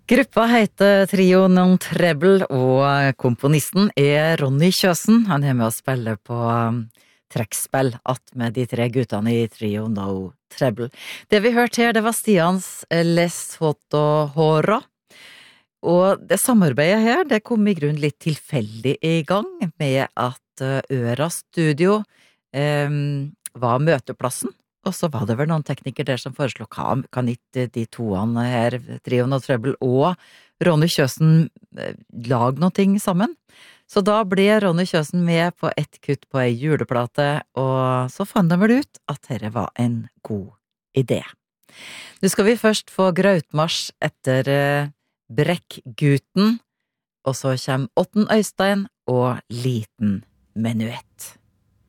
Gruppa heter Trio Non Treble, og komponisten Ronny Kjøsen. Han med å spille på trekkspill att med de tre guttene i Trio No Treble. Det vi hørte her, det var Stians Les Foto Hora. Og det samarbeidet her, det kom I grunn litt tilfeldig I gang med at Øra Studio var møteplassen. Og så var det vel noen tekniker der som foreslo, kan ikke de toene her, Trio No Treble og Ronny Kjøsen, lag noe ting sammen? Så da ble Ronny Kjøsen med på ett kutt på ei juleplate, og så fant de vel ut at dette var en god idé. Nå skal vi først få Grautmarsj etter Brekkguten, og så kommer Otten Øystein og Liten Menuett.